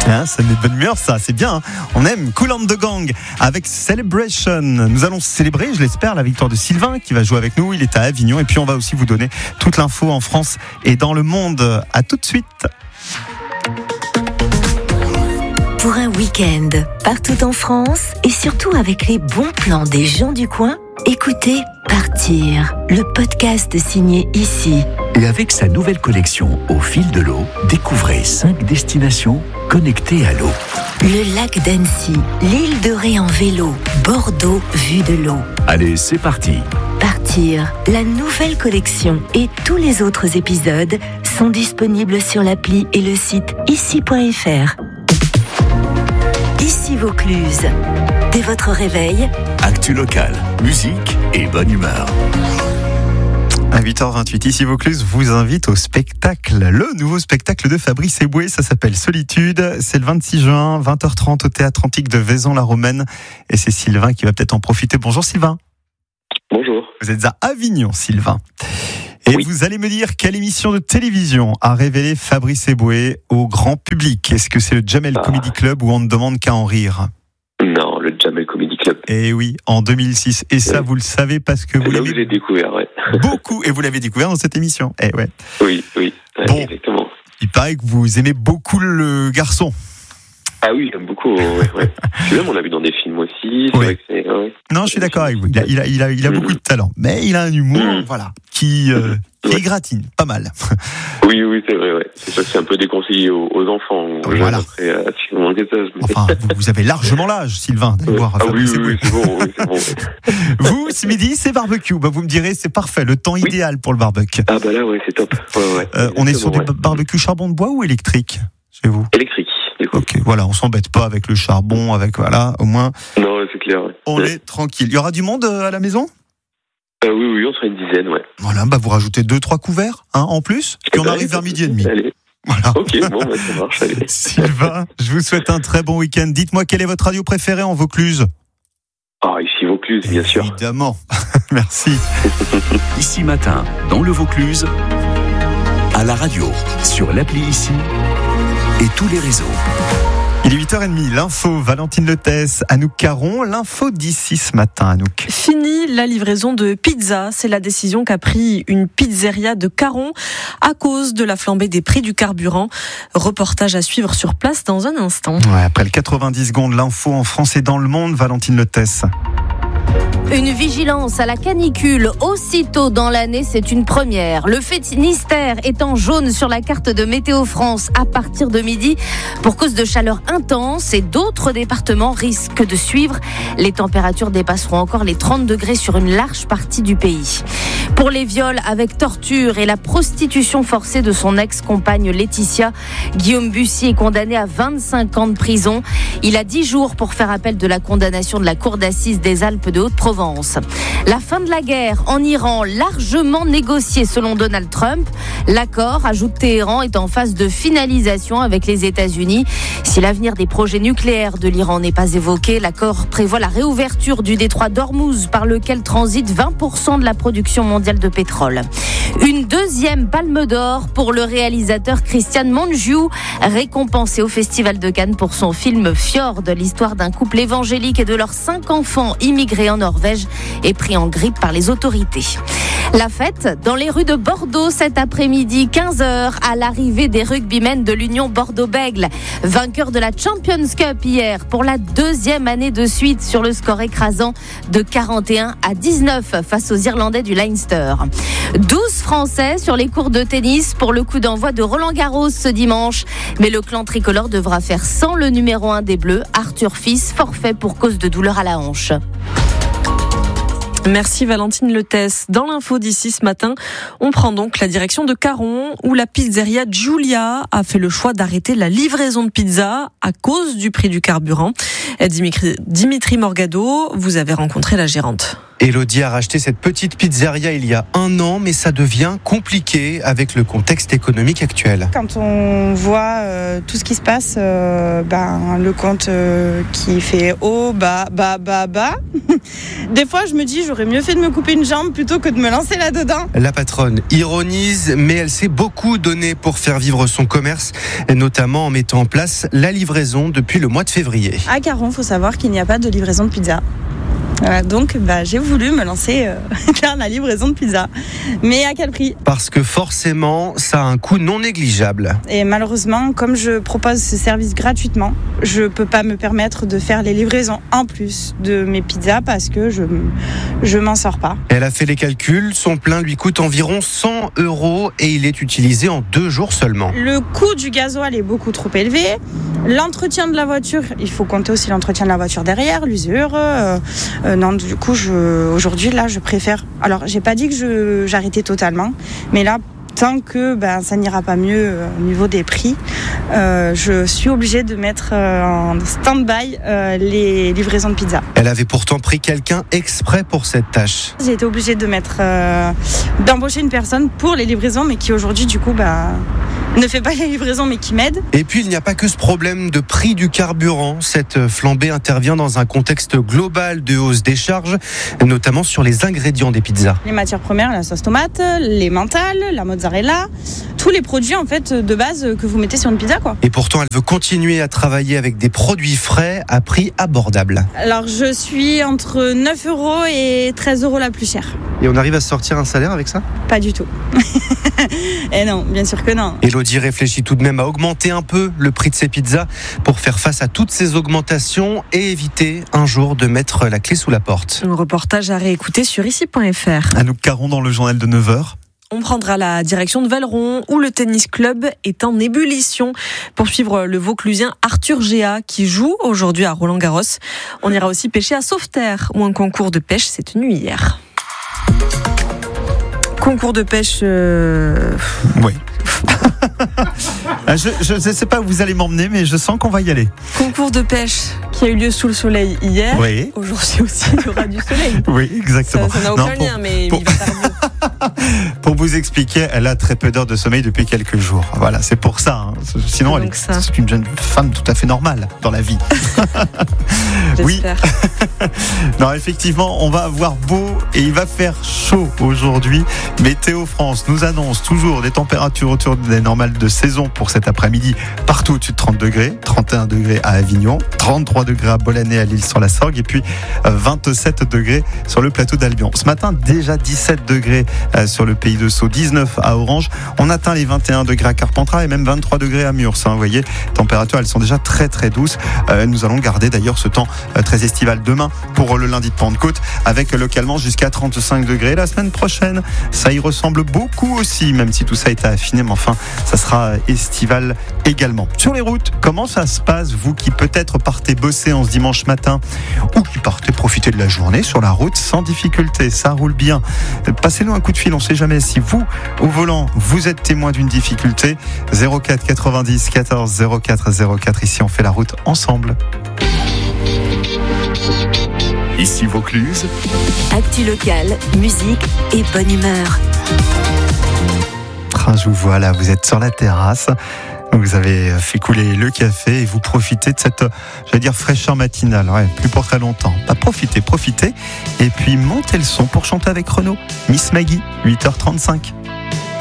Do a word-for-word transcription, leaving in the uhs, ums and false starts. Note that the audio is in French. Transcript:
Hein, ça met de bonne humeur, ça, c'est bien. Hein. On aime Kool and the Gang avec Celebration. Nous allons célébrer, je l'espère, la victoire de Sylvain qui va jouer avec nous. Il est à Avignon et puis on va aussi vous donner toute l'info en France et dans le monde. À tout de suite. Pour un week-end partout en France et surtout avec les bons plans des gens du coin, écoutez Partir, le podcast signé Ici. Et avec sa nouvelle collection Au fil de l'eau, découvrez cinq destinations connectées à l'eau. Le lac d'Annecy, l'île de Ré en vélo, Bordeaux vue de l'eau. Allez, c'est parti. Partir, la nouvelle collection et tous les autres épisodes sont disponibles sur l'appli et le site ici point f r. Ici Vaucluse. Dès votre réveil, actu locale, musique et bonne humeur. À huit heures vingt-huit, ici Vaucluse vous invite au spectacle, le nouveau spectacle de Fabrice Eboué, ça s'appelle Solitude. C'est le vingt-six juin, vingt heures trente au Théâtre Antique de Vaison-la-Romaine. Et c'est Sylvain qui va peut-être en profiter. Bonjour Sylvain. Bonjour. Vous êtes à Avignon, Sylvain. Et oui. Vous allez me dire quelle émission de télévision a révélé Fabrice Eboué au grand public. Est-ce que c'est le Jamel ah. Comedy Club ou on ne demande qu'à en rire? Non, le Jamel Comedy Club. Et oui, en deux mille six. Et ça, oui. Vous le savez parce que vous là l'avez vous l'avez découvert, ouais. beaucoup. Et vous l'avez découvert dans cette émission. Eh ouais. Oui, oui, ouais, bon, exactement. Il paraît que vous aimez beaucoup le garçon. Ah oui, j'aime beaucoup. Ouais, ouais. Puis même, on l'a vu dans des films aussi. C'est oui. vrai que c'est, ouais. Non, je suis d'accord avec vous. Il a, il a, il a, il a mmh. beaucoup de talent, mais il a un humour, mmh. voilà, qui, euh, qui ouais. égratine, pas mal. Oui, oui, c'est vrai. Ouais. C'est sûr que c'est un peu déconseillé aux, aux enfants. Aux voilà. Après, euh, mais... Enfin, vous, vous avez largement l'âge, Sylvain, d'aller ouais. voir. Ah oui, oui, oui, c'est bon. Oui, c'est bon ouais. Vous, ce midi, c'est barbecue. Bah, vous me direz, c'est parfait, le temps oui. idéal pour le barbecue. Ah bah là, ouais, c'est top. Ouais, ouais. Euh, on est sur ouais. du barbecue charbon de bois ou électrique chez vous? Électrique. Ok, voilà, on s'embête pas avec le charbon, avec voilà, au moins. Non, c'est clair. Ouais. On ouais. est tranquille. Il y aura du monde à la maison? euh, Oui, oui, on sera une dizaine, ouais. Voilà, bah vous rajoutez deux, trois couverts, hein, en plus, puis on arrive vers midi et demi. Allez. Voilà. Ok, bon, bah, ça marche. Allez. Sylvain, je vous souhaite un très bon week-end. Dites-moi quelle est votre radio préférée en Vaucluse? Ah, ici Vaucluse, bien sûr. Évidemment. Merci. Ici matin, dans le Vaucluse, à la radio, sur l'appli Ici et tous les réseaux. Il est huit heures trente, l'info, Valentine Letès, Anouk Caron, l'info d'ici ce matin, Anouk. Fini la livraison de pizza, c'est la décision qu'a pris une pizzeria de Caron à cause de la flambée des prix du carburant. Reportage à suivre sur place dans un instant. Ouais, après le quatre-vingt-dix secondes, l'info en France et dans le monde, Valentine Letès. Une vigilance à la canicule aussitôt dans l'année, c'est une première. Le Finistère est en jaune sur la carte de Météo France à partir de midi pour cause de chaleur intense et d'autres départements risquent de suivre. Les températures dépasseront encore les trente degrés sur une large partie du pays. Pour les viols avec torture et la prostitution forcée de son ex-compagne Laetitia, Guillaume Bussy est condamné à vingt-cinq ans de prison. Il a dix jours pour faire appel de la condamnation de la Cour d'assises des Alpes de Haute-Provence. La fin de la guerre en Iran, largement négociée selon Donald Trump. L'accord, ajoute Téhéran, est en phase de finalisation avec les États-Unis. Si l'avenir des projets nucléaires de l'Iran n'est pas évoqué, l'accord prévoit la réouverture du détroit d'Ormuz par lequel transite vingt pour cent de la production mondiale de pétrole. Une deuxième palme d'or pour le réalisateur Christian Mungiu, récompensé au Festival de Cannes pour son film Fjord, l'histoire d'un couple évangélique et de leurs cinq enfants immigrés en Norvège et pris en grippe par les autorités. La fête dans les rues de Bordeaux cet après-midi, quinze heures, à l'arrivée des rugbymen de l'Union Bordeaux-Bègles. Vainqueurs de la Champions Cup hier pour la deuxième année de suite sur le score écrasant de quarante et un à dix-neuf face aux Irlandais du Leinster. douze Français sur les cours de tennis pour le coup d'envoi de Roland-Garros ce dimanche. Mais le clan tricolore devra faire sans le numéro un des Bleus, Arthur Fils, forfait pour cause de douleur à la hanche. Merci Valentine Letès. Dans l'info d'ici ce matin, on prend donc la direction de Caron où la pizzeria Giulia a fait le choix d'arrêter la livraison de pizza à cause du prix du carburant. Dimitri, Dimitri Morgado, vous avez rencontré la gérante. Elodie a racheté cette petite pizzeria il y a un an, mais ça devient compliqué avec le contexte économique actuel. Quand on voit euh, tout ce qui se passe, euh, ben, le compte euh, qui fait haut, bas, bas, bas, bas, des fois je me dis j'aurais mieux fait de me couper une jambe plutôt que de me lancer là-dedans. La patronne ironise, mais elle s'est beaucoup donné pour faire vivre son commerce, notamment en mettant en place la livraison depuis le mois de février. À Caron, il faut savoir qu'il n'y a pas de livraison de pizza. Voilà, donc bah, j'ai voulu me lancer euh, vers la livraison de pizza. Mais à quel prix ? Parce que forcément, ça a un coût non négligeable. Et malheureusement, comme je propose ce service gratuitement, je ne peux pas me permettre de faire les livraisons en plus de mes pizzas parce que je ne m'en sors pas. Elle a fait les calculs, son plein lui coûte environ cent euros et il est utilisé en deux jours seulement. Le coût du gasoil est beaucoup trop élevé. L'entretien de la voiture, il faut compter aussi l'entretien de la voiture derrière, l'usure. Euh, euh, non, du coup, je, aujourd'hui, là, je préfère... Alors, j'ai pas dit que je, j'arrêtais totalement, mais là, tant que ben, ça n'ira pas mieux euh, au niveau des prix, euh, je suis obligée de mettre euh, en stand-by euh, les livraisons de pizza. Elle avait pourtant pris quelqu'un exprès pour cette tâche. J'ai été obligée de mettre, euh, d'embaucher une personne pour les livraisons, mais qui aujourd'hui, du coup, ben, ne fait pas les livraisons, mais qui m'aide. Et puis, il n'y a pas que ce problème de prix du carburant. Cette flambée intervient dans un contexte global de hausse des charges, notamment sur les ingrédients des pizzas. Les matières premières, la sauce tomate, les mentales, la mozzarella, tous les produits en fait de base que vous mettez sur une pizza, quoi. Et pourtant, elle veut continuer à travailler avec des produits frais à prix abordable. Alors, je suis entre neuf euros et treize euros la plus chère. Et on arrive à sortir un salaire avec ça ? Pas du tout. Et non, bien sûr que non. Elodie réfléchit tout de même à augmenter un peu le prix de ses pizzas pour faire face à toutes ces augmentations et éviter un jour de mettre la clé sous la porte. Un reportage à réécouter sur ici point f r. Anouk Caron dans le journal de neuf heures. On prendra la direction de Velleron où le tennis club est en ébullition pour suivre le Vauclusien Arthur Géa qui joue aujourd'hui à Roland-Garros. On ira aussi pêcher à Sauveterre où un concours de pêche s'est tenu hier. Concours de pêche... Euh... Oui. Je ne sais pas où vous allez m'emmener, mais je sens qu'on va y aller. Concours de pêche qui a eu lieu sous le soleil hier. Oui. Aujourd'hui aussi, il y aura du soleil. Oui, exactement. Ça, ça n'a aucun non, pour, lien, mais pour, il va faire beau. Pour vous expliquer, elle a très peu d'heures de sommeil depuis quelques jours. Voilà, c'est pour ça. Hein. Sinon, elle est, c'est une jeune femme tout à fait normale dans la vie. Oui. Non, effectivement, on va avoir beau et il va faire chaud aujourd'hui. Météo France nous annonce toujours des températures autour des normales de saison pour cet après-midi. Partout au-dessus de trente degrés, trente et un degrés à Avignon, trente-trois degrés à Bolanay à l'île sur la Sorgue et puis vingt-sept degrés sur le plateau d'Albion. Ce matin, déjà dix-sept degrés sur le pays de Sceaux, dix-neuf à Orange. On atteint les vingt et un degrés à Carpentras et même vingt-trois degrés à Murs. Hein, vous voyez, températures, elles sont déjà très très douces. Euh, nous allons garder d'ailleurs ce temps euh, très estival demain pour le lundi de Pentecôte avec localement jusqu'à trente-cinq degrés. La semaine prochaine, ça y ressemble beaucoup aussi, même si tout ça est à affiner, mais enfin, ça sera estival également. Sur les routes, comment ça se passe, vous qui peut-être partez bosser en ce dimanche matin ou qui partez profiter de la journée sur la route sans difficulté, ça roule bien. Passez-nous un coup de fil, on ne sait jamais si vous, au volant, vous êtes témoin d'une difficulté. zéro quatre quatre-vingt-dix quatorze zéro quatre zéro quatre, ici on fait la route ensemble. Ici Vaucluse. Actu locale, musique et bonne humeur. Ah, je vous vois là, vous êtes sur la terrasse. Vous avez fait couler le café et vous profitez de cette, je vais dire, fraîcheur matinale. Ouais, plus pour très longtemps. Bah, profitez, profitez. Et puis montez le son pour chanter avec Renaud. Miss Maggie, huit heures trente-cinq.